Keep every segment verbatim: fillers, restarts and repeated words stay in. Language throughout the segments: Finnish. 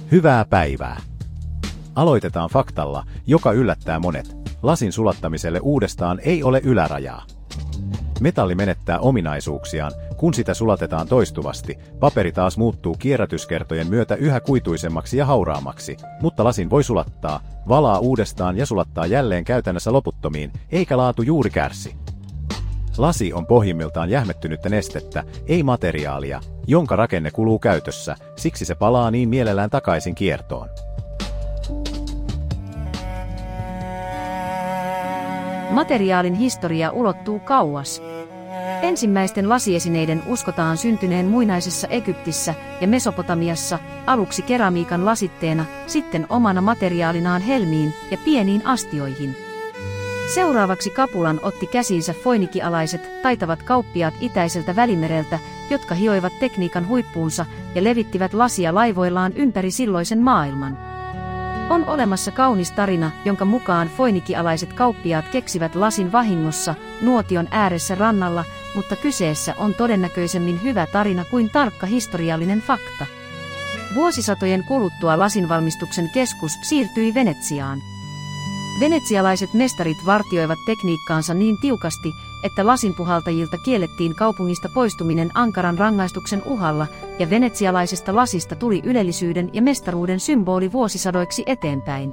Hyvää päivää! Aloitetaan faktalla, joka yllättää monet. Lasin sulattamiselle uudestaan ei ole ylärajaa. Metalli menettää ominaisuuksiaan, kun sitä sulatetaan toistuvasti. Paperi taas muuttuu kierrätyskertojen myötä yhä kuituisemmaksi ja hauraammaksi, mutta lasin voi sulattaa, valaa uudestaan ja sulattaa jälleen käytännössä loputtomiin, eikä laatu juuri kärsi. Lasi on pohjimmiltaan jähmettynyttä nestettä, ei materiaalia, jonka rakenne kuluu käytössä, siksi se palaa niin mielellään takaisin kiertoon. Materiaalin historia ulottuu kauas. Ensimmäisten lasiesineiden uskotaan syntyneen muinaisessa Egyptissä ja Mesopotamiassa, aluksi keramiikan lasitteena, sitten omana materiaalinaan helmiin ja pieniin astioihin. Seuraavaksi kapulan otti käsiinsä foinikialaiset, taitavat kauppiaat itäiseltä Välimereltä, jotka hioivat tekniikan huippuunsa ja levittivät lasia laivoillaan ympäri silloisen maailman. On olemassa kaunis tarina, jonka mukaan foinikialaiset kauppiaat keksivät lasin vahingossa, nuotion ääressä rannalla, mutta kyseessä on todennäköisemmin hyvä tarina kuin tarkka historiallinen fakta. Vuosisatojen kuluttua lasinvalmistuksen keskus siirtyi Venetsiaan. Venetsialaiset mestarit vartioivat tekniikkaansa niin tiukasti, että lasinpuhaltajilta kiellettiin kaupungista poistuminen ankaran rangaistuksen uhalla, ja venetsialaisesta lasista tuli ylellisyyden ja mestaruuden symboli vuosisadoiksi eteenpäin.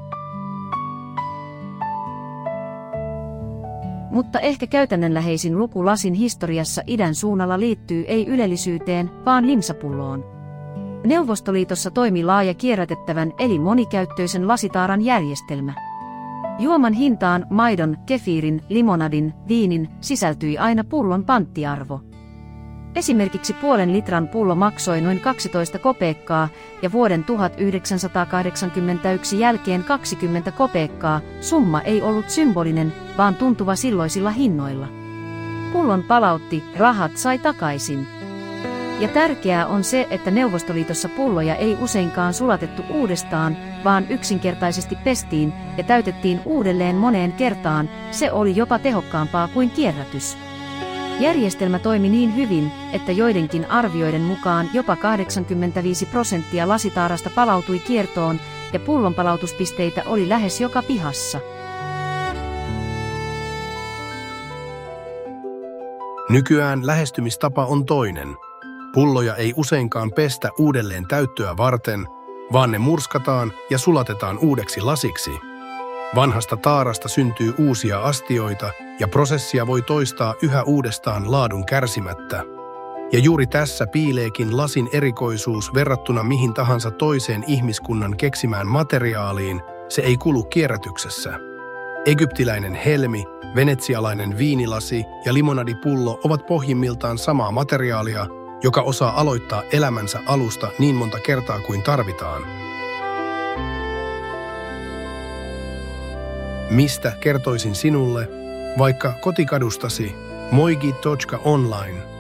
Mutta ehkä käytännönläheisin luku lasin historiassa idän suunnalla liittyy ei ylellisyyteen, vaan limsapulloon. Neuvostoliitossa toimi laaja kierrätettävän eli monikäyttöisen lasitaaran järjestelmä. Juoman hintaan maidon, kefiirin, limonadin, viinin sisältyi aina pullon panttiarvo. Esimerkiksi puolen litran pullo maksoi noin kaksitoista kopeekkaa ja vuoden tuhatyhdeksänsataakahdeksankymmentäyksi jälkeen kaksikymmentä kopeekkaa. Summa ei ollut symbolinen, vaan tuntuva silloisilla hinnoilla. Pullon palautti, rahat sai takaisin. Ja tärkeää on se, että Neuvostoliitossa pulloja ei useinkaan sulatettu uudestaan, vaan yksinkertaisesti pestiin ja täytettiin uudelleen moneen kertaan, se oli jopa tehokkaampaa kuin kierrätys. Järjestelmä toimi niin hyvin, että joidenkin arvioiden mukaan jopa kahdeksankymmentäviisi prosenttia lasitaarasta palautui kiertoon ja pullonpalautuspisteitä oli lähes joka pihassa. Nykyään lähestymistapa on toinen. Pulloja ei useinkaan pestä uudelleen täyttöä varten, vaan ne murskataan ja sulatetaan uudeksi lasiksi. Vanhasta taarasta syntyy uusia astioita ja prosessia voi toistaa yhä uudestaan laadun kärsimättä. Ja juuri tässä piileekin lasin erikoisuus verrattuna mihin tahansa toiseen ihmiskunnan keksimään materiaaliin, se ei kulu kierrätyksessä. Egyptiläinen helmi, venetsialainen viinilasi ja limonadipullo ovat pohjimmiltaan samaa materiaalia, joka osaa aloittaa elämänsä alusta niin monta kertaa kuin tarvitaan. Mistä kertoisin sinulle, vaikka kotikadustasi moigi piste online.